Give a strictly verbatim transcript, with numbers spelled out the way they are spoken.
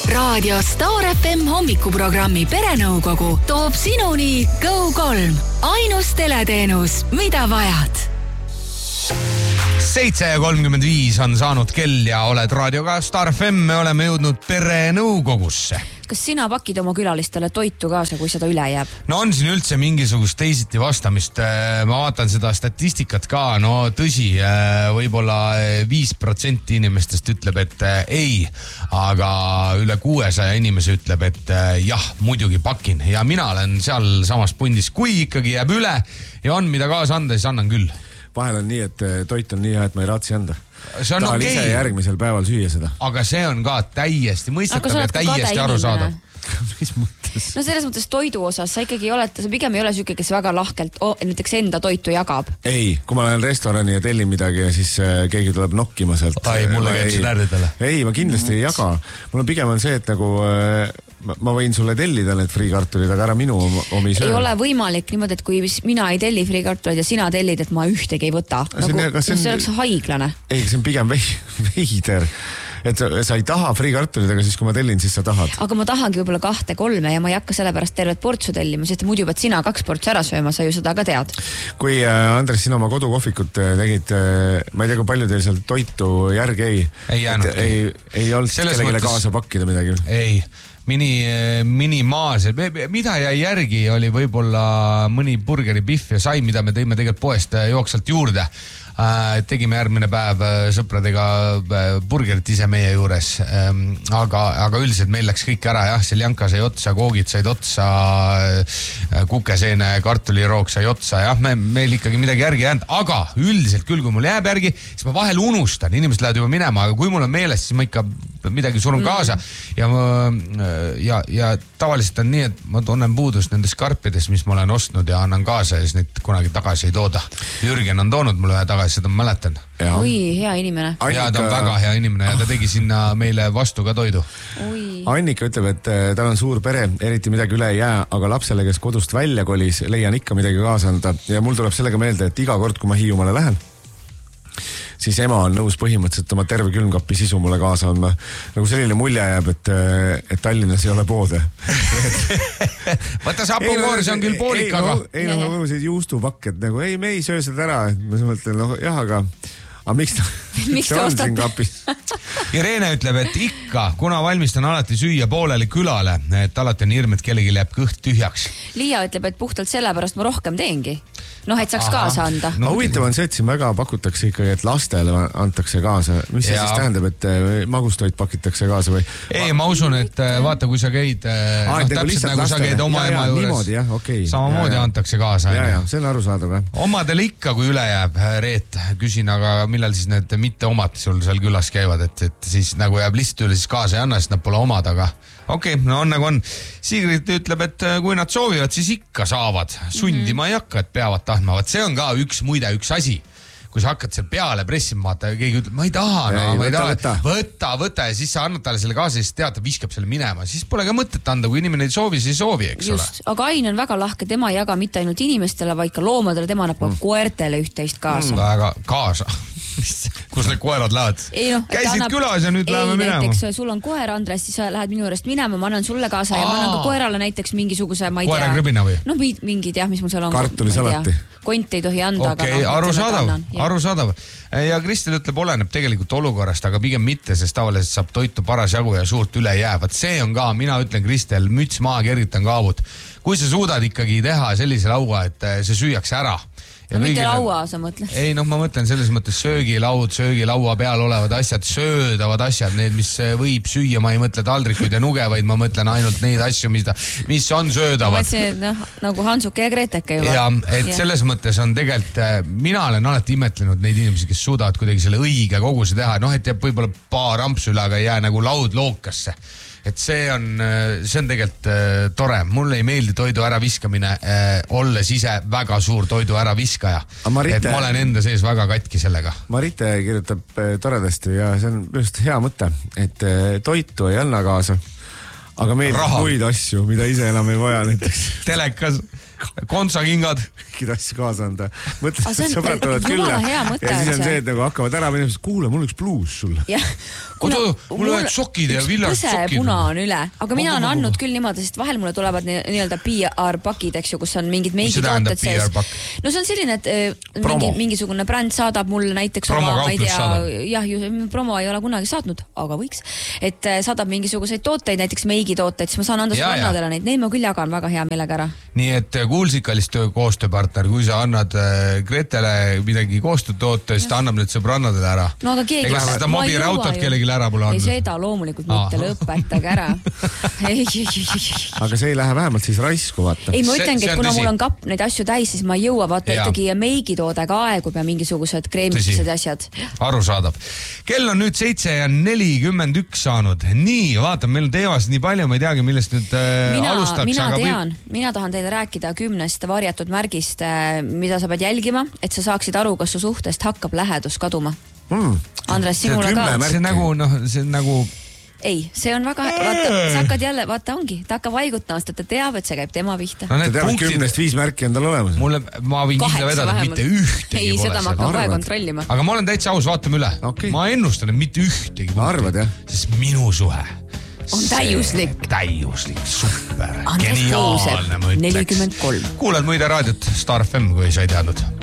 Raadio Star F M hommikuprogrammi Perenõukogu toob sinuni Go kolm. Ainus teleteenus, mida vajad. seitse ja kolmkümmend viis on saanud kell ja oled raadioga Star F M. Me oleme jõudnud Perenõukogusse. Kas sina pakid oma külalistele toitu kaasa, kui seda üle jääb? No on siin üldse mingisugust teisiti vastamist. Ma vaatan seda statistikat ka. No tõsi, võib-olla viis protsenti inimestest ütleb, et ei, aga üle kuuesaja inimese ütleb, et jah, muidugi pakin. Ja mina olen seal samas pundis. Kui ikkagi jääb üle ja on mida kaasa anda, siis annan küll. Vahel on nii, et toit on nii hea, et ma ei raatsi anda. See on Tahal okei. ise järgmisel päeval süüa seda. Aga see on ka täiesti mõistetav ja täiesti arusaadav. Mis mõttes? No selles mõttes toidu osas sa ikkagi oled, sa pigem ei ole süke, kes väga lahkelt oh, näiteks enda toitu jagab. Ei, kui ma lähen restorani ja tellin midagi ja siis äh, keegi tuleb nokkima sealt. Ai, mulle käib see näärdidele. Ei, ma kindlasti ei jaga. Mul on pigem on see, et nagu äh, ma võin sulle tellida need friikartulid, aga ära minu omi söö. Ei ole võimalik niimoodi, et kui mina ei telli friikartulid ja sina tellid, et ma ühtegi ei võta. Nagu, see, on, see oleks haiglane. Ei, see on pigem veider. Et sa, sa ei taha friikartulid, aga siis kui ma tellin, siis sa tahad. Aga ma tahangi võib-olla kahte, kolme ja ma ei hakka sellepärast tervet portsu tellima, sest muidu pead sina kaks portsu ära sööma, sa ju seda ka tead. Kui Andres, sina oma kodukohvikut tegid, ma ei tea, kui palju teil seal toitu järgi ei. Ei jäänud. Ei, ei olnud kellelegi mõttes... kaasa pakkida midagi. Ei, mini, minimaalse. Mida jäi järgi oli võib-olla mõni burgeri biff ja sai, mida me tõime tegelikult poest jooksvalt juurde. Äh, tegime järgmine päev sõpradega burgerit ise meie juures, ähm, aga, aga üldiselt meil läks kõik ära, jah, seljanka sai otsa, koogid said otsa, kukeseene, kartuliroog sai otsa, jah, me, meil ikkagi midagi järgi jäänud, aga üldiselt küll, kui mul jääb järgi, siis ma vahel unustan, inimesed lähevad juba minema, aga kui mul on meeles, siis ma ikka midagi surun kaasa ja, ma, ja, ja tavaliselt on nii, et ma tunnen puudust nendest karpidest, mis ma olen ostnud ja annan kaasa ja siis neid kunagi tagasi ei tooda. Jürgen on toonud mulle ühe tagasi, seda ma mäletan. Ja. Oi, hea inimene. Annika... Ja ta on väga hea inimene ja ta tegi sinna meile vastu ka toidu. Oi. Annika ütleb, et tal on suur pere, eriti midagi üle ei jää, aga lapsele, kes kodust välja kolis, leian ikka midagi kaasa anda ja mul tuleb sellega meelde, et iga kord, kui ma Hiiumaale lähen, siis ema on nõus põhimõtteliselt oma terve külmkapi sisu mulle kaasa andma. Nagu selline mulje jääb, et, et Tallinnas ei ole poode. Võta sapukoor, see on küll poolik, ei, aga... No, ei, no, nagu see juustupakk, et nagu ei, me ei söö seda ära. Ma mõtlen, no jah, aga... aga miks ta, miks ta on ostate? siin kapis? Irene ütleb, et ikka, kuna valmistan alati süüa pooleli külale, et alati on hirm, et kellegi jääb kõht tühjaks. Liia ütleb, et puhtalt sellepärast ma rohkem teengi. Noh, et saaks Aha. kaasa anda. No huvitav on see, et siin väga pakutakse ikkagi, et lastele antakse kaasa. Mis see ja. Siis tähendab, et magustoit pakitakse kaasa või? Ei, ma usun, et vaata, kui sa käid, Aa, no, täpselt nagu lastele. Sa käid oma ja, ema juures. Niimoodi, jah, okei. Okay. Samamoodi ja, antakse kaasa. Ja, ja, see on arusaadav, jah. Omadele ikka, kui üle jääb, Reet, küsin, aga millal siis need mitte omad sul seal külas käivad, et, et siis nagu jääb lihtsalt üle, siis kaasa ei anna, sest nad pole omad, aga okei, okay, no on nagu on. Sigrid ütleb, et kui nad soovivad, siis ikka saavad. Sundima mm-hmm. ei hakka, et peavad tahtma. Vaat see on ka üks muide, üks asi. Kui sa hakkad seal peale pressima, vaata, keegi ütleb, ma ei taha, no, ei, ma ei taha. Võta. võta, võta ja siis sa annad talle selle kaasa ja siis tead, ta viskab selle minema. Siis pole ka mõtet anda, kui inimene ei soovi, siis ei soovi, eks Just. ole. Aga Ain on väga lahke, tema ei jaga mitte ainult inimestele, vaid ka loomadele, tema annab mm. koertele üht-teist kaasa. Mm, väga kaasa. Kus need koerad lähevad? Ei, no, käisid annab... külas ja nüüd ei, läheme minema. Näiteks sul on koer, Andres, siis sa lähed minu juurest minema, ma annan sulle kaasa Aa. ja ma annan ka koerale näiteks mingisuguse, ma ei koera tea. krõbina või? No mingid jah, mis mul seal on. Kartulisalati. Kont ei tohi anda. Okei, okay, no, arusaadav, arusaadav. Ja Kristel ütleb, oleneb tegelikult olukorrast, aga pigem mitte, sest tavaliselt saab toitu paras jagu ja suurt üle jää. Vaat see on ka, mina ütlen Kristel, müts maa, kergitan kaavud. Kui sa suudad ikkagi teha sellise laua, et see süüaks ära. No mitte laua, sa mõtled? Ei, noh, ma mõtlen selles mõttes söögilaud, söögilaua peal olevad asjad, söödavad asjad, need, mis võib süüa, ma ei mõtle taldrikuid ja nuge, vaid ma mõtlen ainult neid asju, mis, ta, mis on söödavad. Ma mõtlesin, noh, nagu Hansuke ja Greteke juba. Ja, et ja. Selles mõttes on tegelikult, mina olen alati imetlenud neid inimesi, kes suudavad kuidagi selle õige koguse teha, noh, et jääb võib-olla paar ampsu üle, aga ei jää nagu laud lookasse. Et see on, see on tegelikult äh, tore. Mulle ei meeldi toidu äraviskamine, äh, olles ise väga suur toidu äraviskaja. Marite, et ma olen enda sees väga katki sellega. Marite kirjutab äh, toredasti ja see on just hea mõte, et äh, toitu ei anna kaasa, aga meil muid asju, mida ise enam ei vaja näiteks. Telekas. kontsakingad. Kõikid asju kaasa anda. Mõtlesin, Aga see et on sõbrad tulevad külla. jumala hea mõte Ja siis on on see. see, et nagu hakkavad ära minema, kuule, mul üks bluus sulle. jah, Oota, mul oled sokid ja villast põse sokid. puna on üle, aga mina Kogu, olen kogu. andnud küll niimoodi, sest vahel mulle tulevad nii- nii-öelda P R-pakid, eks ju, kus on mingid Mis see tähendab, meigitooted sees. P R-pakk? No see on selline, et eh, Promo. mingi, mingisugune bränd saadab mulle näiteks Promokauplus ma ei tea, saadab. jah, ju, promo ei ole kunagi saatnud, aga võiks, et eh, saadab mingisuguseid tooteid, näiteks meigitooteid, siis ma saan anda Ja, ja. sõbrannadele neid, neid ma küll jagan väga hea meelega ära. Nii et kuulsid kallis töö koostööpartner, kui sa annad äh, Gretele midagi koostööd toote, siis ta annab need sõbrannadele ära. No aga keegi... Ega seda ma ei Mobile jõua autot ju. kellelegi ära pole Ei andnud. seda loomulikult Aa. mitte, lõpetage ära. ei, ei, ei, ei. Aga see ei lähe vähemalt siis raisku, vaata. Ei, ma See- ütlengi, see et on kuna tõsi. mul on kapp neid asju täis, siis ma ei jõua, vaata Jaa. ikkagi meigitoode ka aegub ja mingisugused kreemitused Tõsi. ja asjad. Arusaadav. Kell on nüüd seitse ja nelikümmend üks saanud. Nii, vaata, meil on teemast nii palju, ma ei teagi, millest nüüd äh, Mina, alustaks. mina aga tean, mina tahan teile rääkida kümnest varjatud märgist, mida sa pead jälgima, et sa saaksid aru, kas su suhtest hakkab lähedus kaduma. Mm. Andres, See on sinule kümme ka. märki. see nagu, noh, see on nagu... Ei, see on väga, vaata, sa hakkad jälle, vaata ongi, ta hakkab vaigutama, sest ta teab, et see käib tema pihta. No Ta need teab, et punktid, kümnest viis märki on tal olemas. mulle, ma võin kindla vedada, et mitte ühtegi ei, pole seda ma hakkan kohe Arvad? kontrollima. Aga ma olen täitsa aus, vaatame üle. Okei. Ma ennustan, et mitte ühtegi. Arvad, jah? Sest minu suhe On täiuslik. Täiuslik, super, Andres geniaalne, Kruusev, ma ütleks. nelikümmend kolm. Kuulad muide raadiot Star F M, kui sa ei teadnud.